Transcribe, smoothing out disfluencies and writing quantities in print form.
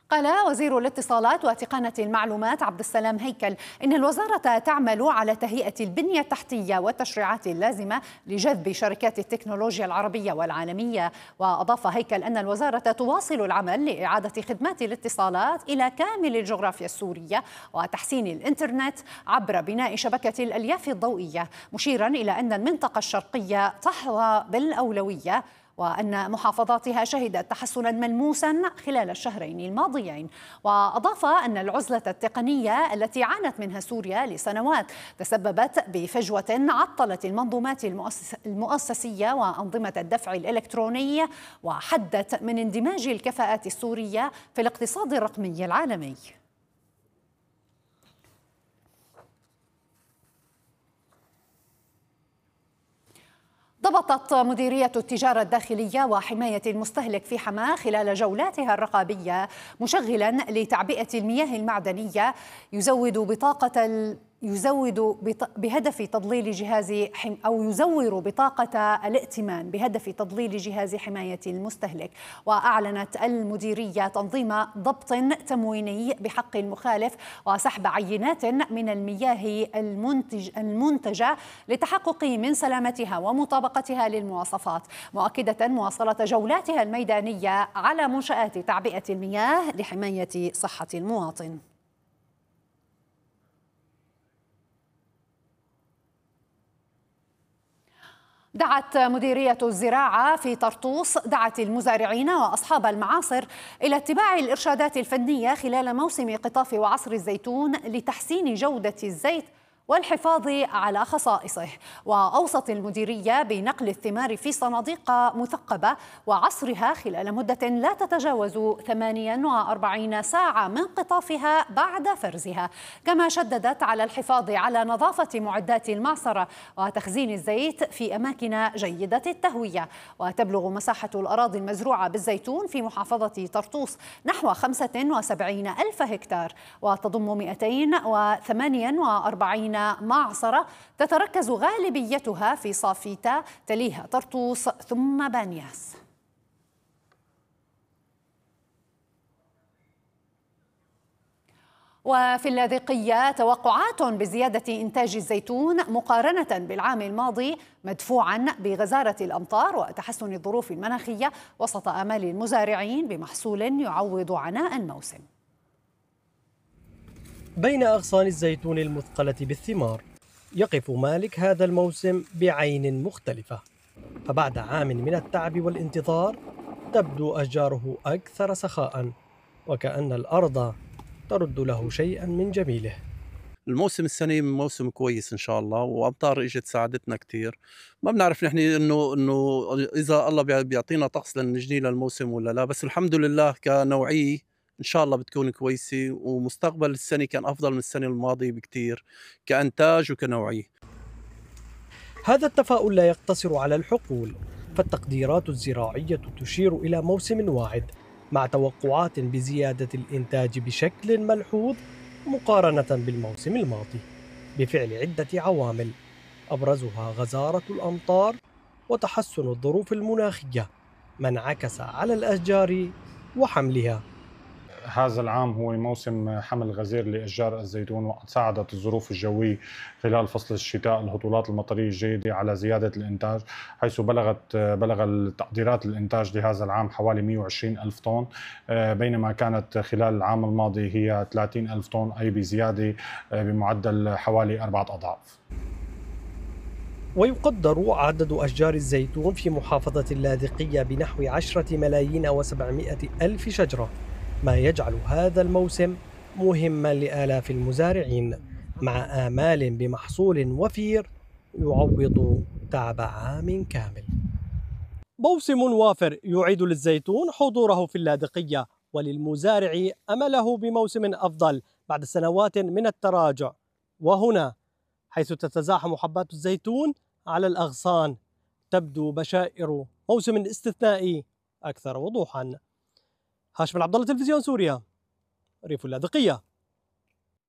قال وزير الاتصالات وتقنية المعلومات عبد السلام هيكل إن الوزارة تعمل على تهيئة البنية التحتية والتشريعات اللازمة لجذب شركات التكنولوجيا العربية والعالمية. وأضاف هيكل أن الوزارة تواصل العمل لإعادة خدمات الاتصالات إلى كامل الجغرافيا السورية وتحسين الإنترنت عبر بناء شبكة الألياف الضوئية، مشيرا إلى أن المنطقة الشرقية تحظى بالأولوية وأن محافظاتها شهدت تحسنا ملموسا خلال الشهرين الماضيين. وأضاف أن العزلة التقنية التي عانت منها سوريا لسنوات تسببت بفجوة عطلت المنظومات المؤسسية وأنظمة الدفع الإلكتروني وحدت من اندماج الكفاءات السورية في الاقتصاد الرقمي العالمي. ضبطت مديرية التجارة الداخلية وحماية المستهلك في حماة خلال جولاتها الرقابية مشغلا لتعبئة المياه المعدنية بهدف تضليل يزور بطاقة الائتمان بهدف تضليل جهاز حماية المستهلك. وأعلنت المديرية تنظيم ضبط تمويني بحق المخالف وسحب عينات من المياه المنتجة للتحقق من سلامتها ومطابقتها للمواصفات، مؤكدة مواصلة جولاتها الميدانية على منشآت تعبئة المياه لحماية صحة المواطن. دعت مديرية الزراعة في طرطوس المزارعين وأصحاب المعاصر إلى اتباع الإرشادات الفنية خلال موسم قطاف وعصر الزيتون لتحسين جودة الزيت والحفاظ على خصائصه. وأوصت المديرية بنقل الثمار في صناديق مثقبة وعصرها خلال مدة لا تتجاوز 48 ساعة من قطافها بعد فرزها. كما شددت على الحفاظ على نظافة معدات المعصرة وتخزين الزيت في أماكن جيدة التهوية. وتبلغ مساحة الأراضي المزروعة بالزيتون في محافظة طرطوس نحو 75 ألف هكتار، وتضم 248 معصرة تتركز غالبيتها في صافيتا، تليها طرطوس ثم بانياس. وفي اللاذقية توقعات بزيادة إنتاج الزيتون مقارنة بالعام الماضي مدفوعا بغزارة الأمطار وتحسن الظروف المناخية وسط آمال المزارعين بمحصول يعوض عناء الموسم. بين أغصان الزيتون المثقلة بالثمار يقف مالك هذا الموسم بعين مختلفة، فبعد عام من التعب والانتظار تبدو أشجاره أكثر سخاء وكأن الأرض ترد له شيئا من جميله. الموسم السنة موسم كويس إن شاء الله، وأمطار إجت ساعدتنا كتير. ما بنعرف نحن إنه إذا الله بيعطينا طقس لنجني للموسم ولا لا، بس الحمد لله كنوعية إن شاء الله بتكون كويسة، ومستقبل السنة كان أفضل من السنة الماضية بكتير كإنتاج وكنوعية. هذا التفاؤل لا يقتصر على الحقول، فالتقديرات الزراعية تشير إلى موسم واعد مع توقعات بزيادة الإنتاج بشكل ملحوظ مقارنة بالموسم الماضي بفعل عدة عوامل أبرزها غزارة الأمطار وتحسن الظروف المناخية ما انعكس على الأشجار وحملها. هذا العام هو موسم حمل غزير لأشجار الزيتون، وقد ساعدت الظروف الجوية خلال فصل الشتاء الهطولات المطرية الجيدة على زيادة الإنتاج، حيث بلغ التقديرات الإنتاج لهذا العام حوالي 120 ألف طن، بينما كانت خلال العام الماضي هي 30 ألف طن، أي بزيادة بمعدل حوالي 4 أضعاف. ويقدر عدد أشجار الزيتون في محافظة اللاذقية بنحو 10,700,000 شجرة، ما يجعل هذا الموسم مهما لآلاف المزارعين مع آمال بمحصول وفير يعوض تعب عام كامل. موسم وافر يعيد للزيتون حضوره في اللاذقية، وللمزارع أمله بموسم أفضل بعد سنوات من التراجع. وهنا حيث تتزاحم حبات الزيتون على الأغصان تبدو بشائر موسم استثنائي أكثر وضوحا. هاشم العبد الله، تلفزيون سوريا، ريف اللاذقية.